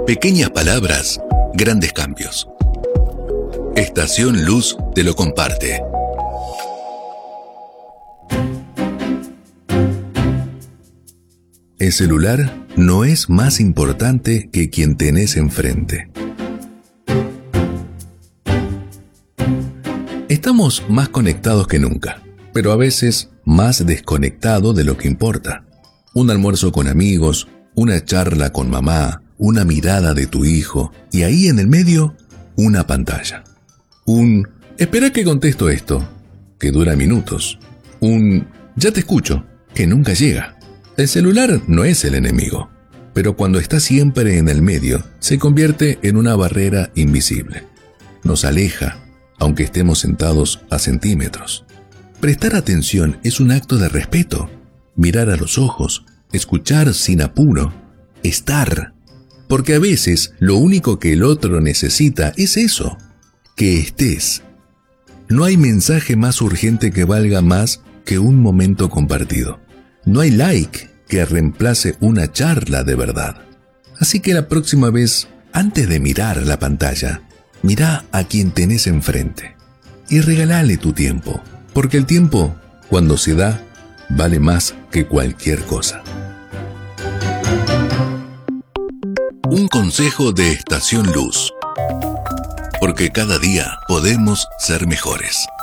Pequeñas palabras, grandes cambios. Estación Luz te lo comparte. El celular no es más importante que quien tenés enfrente. Estamos más conectados que nunca, pero a veces más desconectados de lo que importa. Un almuerzo con amigos, una charla con mamá, una mirada de tu hijo y ahí en el medio, una pantalla. espera que contesto esto, que dura minutos. Ya te escucho, que nunca llega. El celular no es el enemigo, pero cuando está siempre en el medio, se convierte en una barrera invisible. Nos aleja, aunque estemos sentados a centímetros. Prestar atención es un acto de respeto. Mirar a los ojos, escuchar sin apuro, estar. Porque a veces lo único que el otro necesita es eso, que estés. No hay mensaje más urgente que valga más que un momento compartido. No hay like que reemplace una charla de verdad. Así que la próxima vez, antes de mirar la pantalla, mirá a quien tenés enfrente y regalale tu tiempo, porque el tiempo, cuando se da, vale más que cualquier cosa. Un consejo de Estación Luz, porque cada día podemos ser mejores.